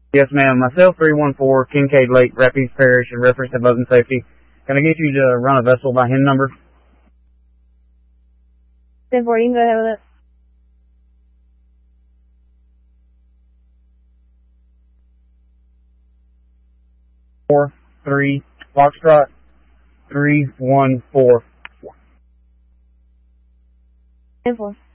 Yes, ma'am. Myself, 314 Kincaid Lake, Rapides Parish, in reference to boat and safety. Can I get you to run a vessel by HIN number? 1014, go ahead with it. Four, 3, Foxtrot, 314. 10-4.